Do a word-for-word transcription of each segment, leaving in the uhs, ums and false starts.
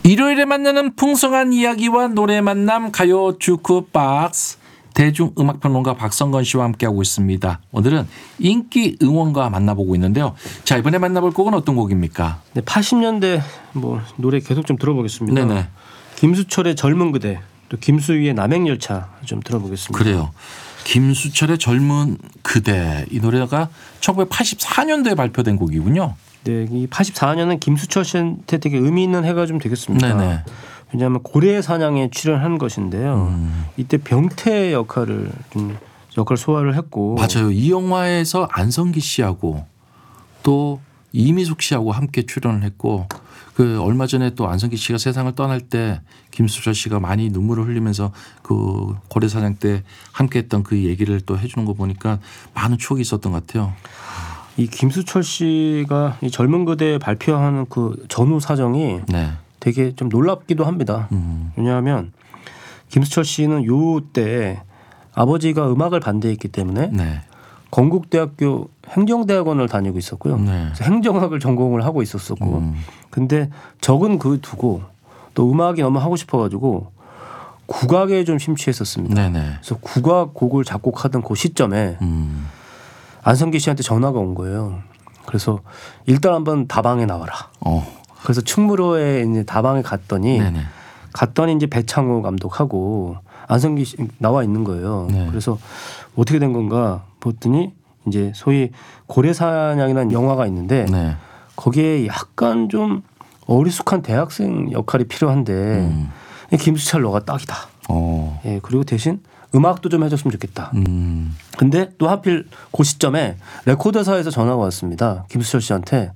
일요일에 만나는 풍성한 이야기와 노래 만남 가요 주크박스 대중음악평론가 박성건 씨와 함께하고 있습니다. 오늘은 인기 응원가 만나보고 있는데요. 자, 이번에 만나볼 곡은 어떤 곡입니까? 네, 팔십 년대 뭐 노래 계속 좀 들어보겠습니다. 네네. 김수철의 젊은 그대, 또 김수희의 남행열차 좀 들어보겠습니다. 그래요. 김수철의 젊은 그대, 이 노래가 천구백팔십사 년도에 발표된 곡이군요. 네, 이 팔십사 년은 김수철 씨한테 되게 의미 있는 해가 좀 되겠습니다. 네네. 왜냐하면 고래 사냥에 출연한 것인데요. 음. 이때 병태 역할을 좀 역할 소화를 했고. 맞아요. 이 영화에서 안성기 씨하고 또 이미숙 씨하고 함께 출연을 했고, 그 얼마 전에 또 안성기 씨가 세상을 떠날 때 김수철 씨가 많이 눈물을 흘리면서 그 고래 사냥 때 함께했던 그 얘기를 또 해주는 거 보니까 많은 추억이 있었던 것 같아요. 이 김수철 씨가 이 젊은 그대 발표하는 그 전후 사정이 네. 되게 좀 놀랍기도 합니다. 음. 왜냐하면 김수철 씨는 요때 아버지가 음악을 반대했기 때문에 네. 건국대학교 행정대학원을 다니고 있었고요. 네. 그래서 행정학을 전공을 하고 있었었고 음. 근데 적은 그 두고 또 음악이 너무 하고 싶어가지고 국악에 좀 심취했었습니다. 네네. 그래서 국악 곡을 작곡하던 그 시점에 음. 안성기 씨한테 전화가 온 거예요. 그래서 일단 한번 다방에 나와라. 어. 그래서 충무로에 이제 다방에 갔더니 네네. 갔더니 이제 배창호 감독하고 안성기 씨 나와 있는 거예요. 네. 그래서 어떻게 된 건가 봤더니 이제 소위 고래사냥이라는 영화가 있는데 네. 거기에 약간 좀 어리숙한 대학생 역할이 필요한데 음. 김수철 너가 딱이다. 어. 예, 그리고 대신 음악도 좀 해줬으면 좋겠다. 음. 근데 또 하필 그 시점에 레코드사에서 전화가 왔습니다. 김수철 씨한테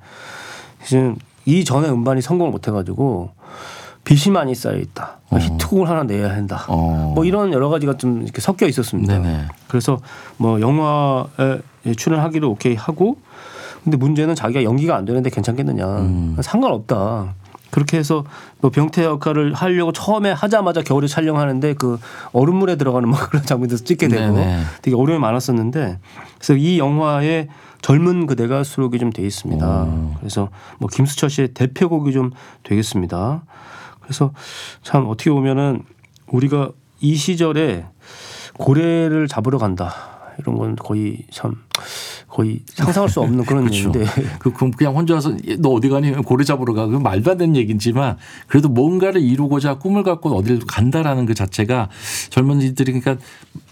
지금 이 전에 음반이 성공을 못해가지고 빚이 많이 쌓여 있다. 어. 히트곡을 하나 내야 한다. 어. 뭐 이런 여러 가지가 좀 이렇게 섞여 있었습니다. 네네. 그래서 뭐 영화에 출연하기로 오케이 하고, 근데 문제는 자기가 연기가 안 되는데 괜찮겠느냐. 음. 상관없다. 그렇게 해서 뭐 병태 역할을 하려고 처음에 하자마자 겨울에 촬영하는데 그 얼음물에 들어가는 뭐 그런 장면도 찍게 되고 네네. 되게 어려움이 많았었는데, 그래서 이 영화에 젊은 그대가 수록이 좀 돼 있습니다. 오. 그래서 뭐 김수철 씨의 대표곡이 좀 되겠습니다. 그래서 참 어떻게 보면은 우리가 이 시절에 고래를 잡으러 간다 이런 건 거의 참 거의 상상할 수 없는 그런 그렇죠. 얘기인데 그 그냥 혼자 와서 너 어디 가니 고래 잡으러 가. 그 말도 안 되는 얘기지만 그래도 뭔가를 이루고자 꿈을 갖고 어디를 간다라는 그 자체가 젊은이들이 그러니까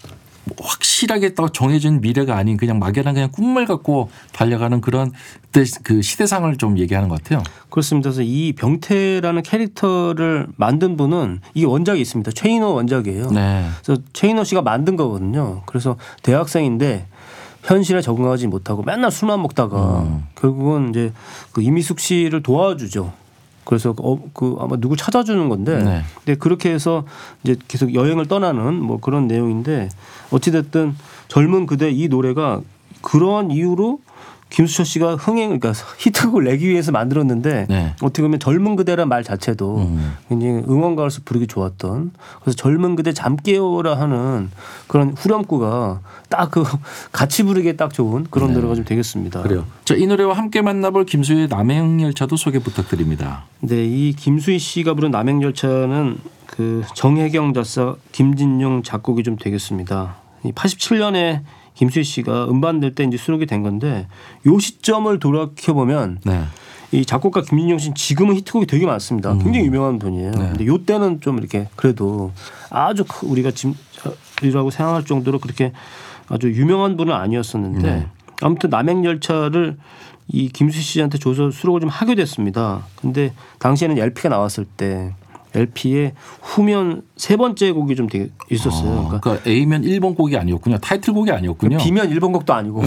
확실하게 딱 정해진 미래가 아닌 그냥 막연한 그냥 꿈을 갖고 달려가는 그런 그 시대상을 좀 얘기하는 것 같아요. 그렇습니다. 그래서 이 병태라는 캐릭터를 만든 분은 이게 원작이 있습니다. 최인호 원작이에요. 네. 그래서 최인호 씨가 만든 거거든요. 그래서 대학생인데 현실에 적응하지 못하고 맨날 술만 먹다가 음. 결국은 이제 그 이미숙 씨를 도와주죠. 그래서 어, 그 아마 누구 찾아주는 건데, 네. 근데 그렇게 해서 이제 계속 여행을 떠나는 뭐 그런 내용인데 어찌됐든 젊은 그대 이 노래가 그러한 이유로 김수철 씨가 흥행 그러니까 히트곡을 내기 위해서 만들었는데 네. 어떻게 보면 젊은 그대란 말 자체도 음. 굉장히 응원가로서 부르기 좋았던, 그래서 젊은 그대 잠 깨워라 하는 그런 후렴구가 딱 그 같이 부르기에 딱 좋은 그런 네. 노래가 좀 되겠습니다. 그래요. 자, 이 노래와 함께 만나볼 김수희의 남행열차도 소개 부탁드립니다. 네, 이 김수희 씨가 부른 남행열차는 그 정혜경 작사, 김진용 작곡이 좀 되겠습니다. 이 팔십칠 년에 김수희 씨가 음반 낼 때 이제 수록이 된 건데, 요 시점을 돌이켜 보면 네. 이 작곡가 김진용 씨는 지금은 히트곡이 되게 많습니다. 음. 굉장히 유명한 분이에요. 네. 근데 요 때는 좀 이렇게 그래도 아주 우리가 지금이라고 생각할 정도로 그렇게 아주 유명한 분은 아니었었는데 네. 아무튼 남행열차를 이 김수희 씨한테 줘서 수록을 좀 하게 됐습니다. 근데 당시에는 엘피가 나왔을 때 엘피의 후면 세 번째 곡이 좀 되게 있었어요. 아, 그러니까, 그러니까 A면 일 번 곡이 아니었군요. 타이틀곡이 아니었군요. B면 일 번 곡도 아니고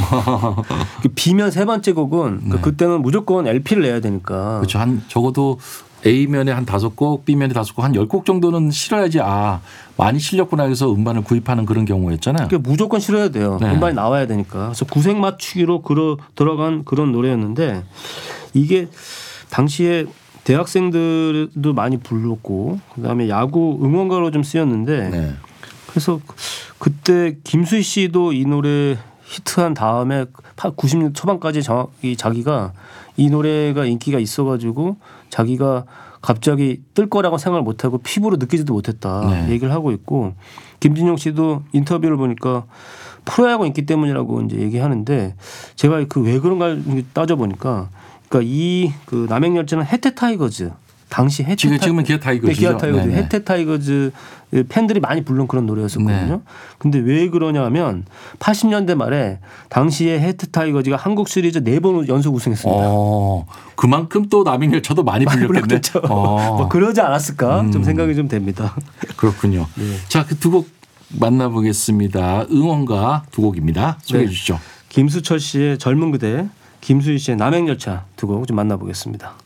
B면 세 번째 곡은 네. 그때는 무조건 엘피를 내야 되니까. 그렇죠. 한 적어도 A면에 한 다섯 곡, B면에 다섯 곡, 한 열 곡 정도는 실어야지 아 많이 실렸구나 해서 음반을 구입하는 그런 경우였잖아요. 그러니까 무조건 실어야 돼요. 네. 음반이 나와야 되니까. 그래서 구색 맞추기로 그러, 들어간 그런 노래였는데 이게 당시에 대학생들도 많이 불렀고 그다음에 야구 응원가로 좀 쓰였는데 네. 그래서 그때 김수희 씨도 이 노래 히트한 다음에 구십 년대 초반까지 자기, 자기가 이 노래가 인기가 있어가지고 자기가 갑자기 뜰 거라고 생각을 못하고 피부로 느끼지도 못했다 네. 얘기를 하고 있고 김진용 씨도 인터뷰를 보니까 프로야구 인기 때문이라고 이제 얘기하는데 제가 그 왜 그런가 따져 보니까 그러니까 이 그 남행열차는 해태 타이거즈 당시 해태 지금 지금은 기아 타이거즈죠. 네, 기아 타이거즈 네네. 해태 타이거즈 팬들이 많이 부른 그런 노래였었거든요. 네. 근데 왜 그러냐면 팔십 년대 말에 당시에 해태 타이거즈가 한국 시리즈 네 번 연속 우승했습니다. 어, 그만큼 또 남행열차도 많이 불렸겠네. 어. 뭐 그러지 않았을까 음. 좀 생각이 좀 됩니다. 그렇군요. 네. 자, 그 두 곡 만나보겠습니다. 응원가 두 곡입니다. 소개해 네. 주시죠. 김수철 씨의 젊은 그대, 김수희 씨의 남행열차 두 곡 좀 만나보겠습니다.